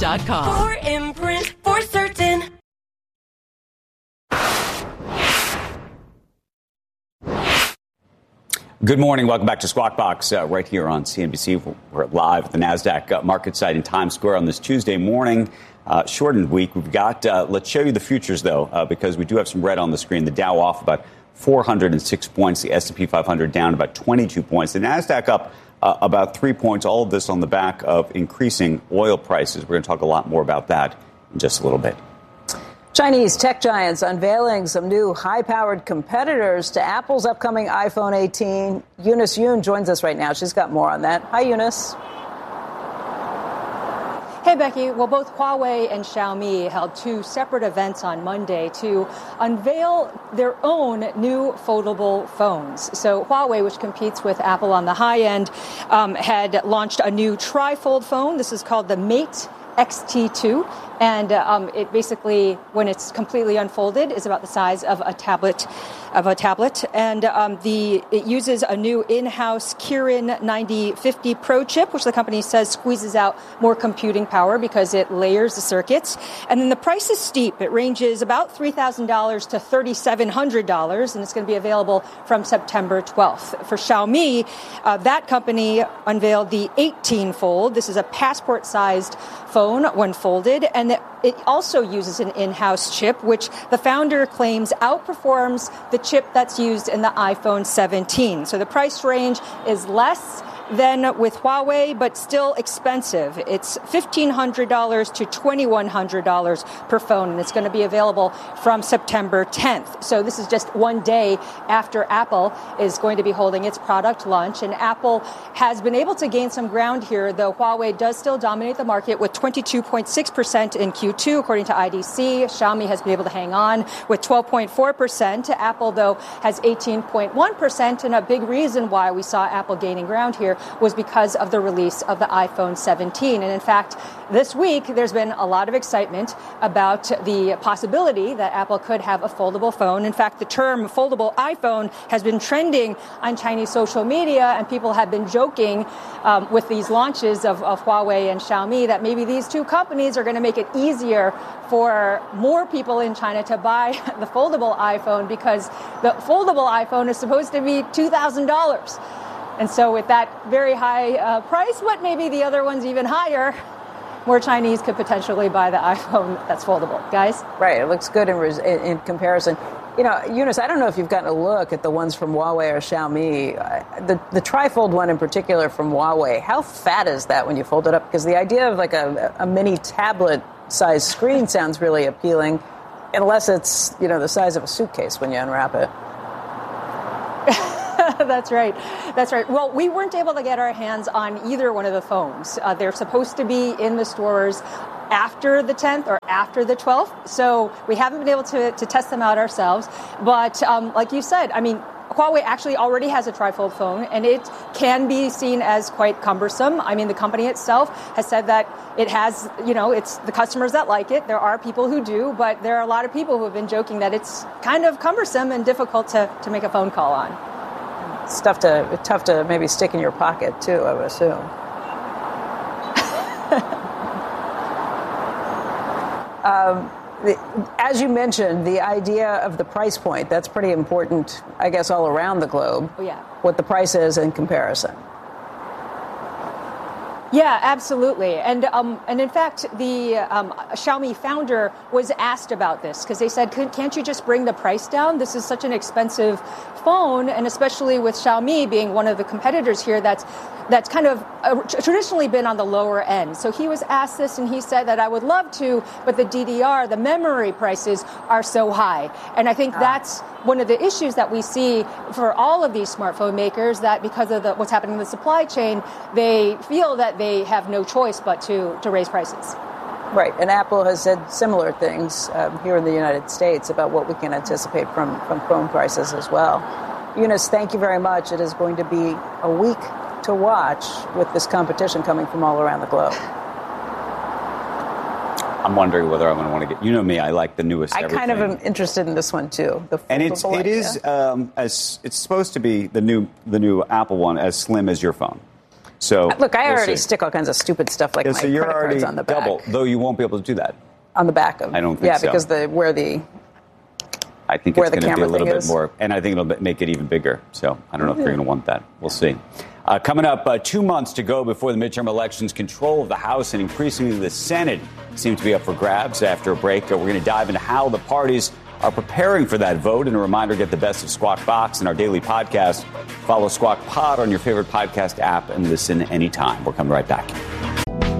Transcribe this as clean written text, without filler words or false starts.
Squawk.com. For imprint, for certain. Good morning. Welcome back to Squawk Box right here on CNBC. We're live at the NASDAQ market site in Times Square on this Tuesday morning. Shortened week. We've got, let's show you the futures, though, because we do have some red on the screen. The Dow off about 406 points. The S&P 500 down about 22 points. The NASDAQ up about 3 points. All of this on the back of increasing oil prices. We're going to talk a lot more about that in just a little bit. Chinese tech giants unveiling some new high-powered competitors to Apple's upcoming iPhone 18. Eunice Yoon joins us right now. She's got more on that. Hi, Eunice. Hey, Becky. Well, both Huawei and Xiaomi held two separate events on Monday to unveil their own new foldable phones. So Huawei, which competes with Apple on the high end, had launched a new tri-fold phone. This is called the Mate XT2. And it basically, when it's completely unfolded, is about the size of a tablet. And it uses a new in-house Kirin 9050 Pro chip, which the company says squeezes out more computing power because it layers the circuits. And then the price is steep. It ranges about $3,000 to $3,700, and it's going to be available from September 12th. For Xiaomi, that company unveiled the 18-fold. This is a passport-sized phone when folded, and it also uses an in-house chip, which the founder claims outperforms the chip that's used in the iPhone 17. So the price range is less than with Huawei, but still expensive. It's $1,500 to $2,100 per phone, and it's going to be available from September 10th. So this is just one day after Apple is going to be holding its product launch, and Apple has been able to gain some ground here, though Huawei does still dominate the market with 22.6% in Q2, according to IDC. Xiaomi has been able to hang on with 12.4%. Apple, though, has 18.1%, and a big reason why we saw Apple gaining ground here was because of the release of the iPhone 17. And in fact, this week, there's been a lot of excitement about the possibility that Apple could have a foldable phone. In fact, the term foldable iPhone has been trending on Chinese social media, and people have been joking with these launches of Huawei and Xiaomi that maybe these two companies are going to make it easier for more people in China to buy the foldable iPhone, because the foldable iPhone is supposed to be $2,000. And so with that very high price, but maybe the other one's even higher, more Chinese could potentially buy the iPhone that's foldable. Guys? Right. It looks good in comparison. You know, Eunice, I don't know if you've gotten a look at the ones from Huawei or Xiaomi. The trifold one in particular from Huawei, how fat is that when you fold it up? Because the idea of like a mini tablet-sized screen sounds really appealing, unless it's, you know, the size of a suitcase when you unwrap it. That's right. Well, we weren't able to get our hands on either one of the phones. They're supposed to be in the stores after the 10th or after the 12th. So we haven't been able to test them out ourselves. But like you said, I mean, Huawei actually already has a trifold phone, and it can be seen as quite cumbersome. I mean, the company itself has said that it has, you know, it's the customers that like it. There are people who do, but there are a lot of people who have been joking that it's kind of cumbersome and difficult to make a phone call on. It's tough to maybe stick in your pocket, too, I would assume. As you mentioned, the idea of the price point, that's pretty important, I guess, all around the globe. Oh, yeah. What the price is in comparison. Yeah, absolutely. And in fact, the Xiaomi founder was asked about this because they said, can't you just bring the price down? This is such an expensive phone, and especially with Xiaomi being one of the competitors here that's kind of traditionally been on the lower end. So he was asked this, and he said that I would love to, but the DDR, the memory prices are so high. And I think that's one of the issues that we see for all of these smartphone makers, that because of what's happening in the supply chain, they feel that they have no choice but to raise prices. Right. And Apple has said similar things here in the United States about what we can anticipate from phone prices as well. Eunice, thank you very much. It is going to be a week to watch with this competition coming from all around the globe. I'm wondering whether I'm going to want to get. You know me, I like the newest. I kind of am interested in this one too. And it is as it's supposed to be the new Apple one, as slim as your phone. So look, I already stick all kinds of stupid stuff like my so you're credit already cards on the back. double, though you won't be able to do that. On the back of. I don't think so. Yeah, because I think it's going to be a little bit more, and I think it'll make it even bigger. So I don't know if you're going to want that. We'll see. Coming up, 2 months to go before the midterm elections, control of the House and increasingly the Senate seem to be up for grabs. After a break, we're going to dive into how the parties are preparing for that vote. And a reminder, get the best of Squawk Box in our daily podcast. Follow Squawk Pod on your favorite podcast app and listen anytime. We're coming right back.